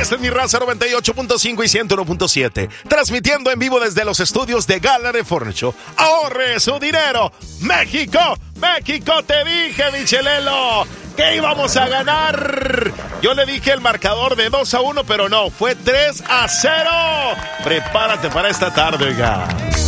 Este es Mi Raza 98.5 y 101.7. Transmitiendo en vivo desde los estudios de Gallery Furniture. Ahorre su dinero. México, México, te dije, Michelelo, que íbamos a ganar. Yo le dije el marcador de 2-1, pero no, fue 3-0. Prepárate para esta tarde, oiga.